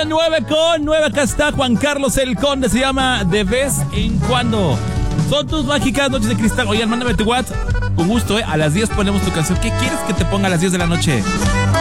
9:09. Acá está Juan Carlos el Conde. Se llama De Vez en Cuando. Son tus mágicas noches de cristal. Oigan, mándame tu WhatsApp. Con gusto, a las 10 ponemos tu canción. ¿Qué quieres que te ponga a las 10 de la noche?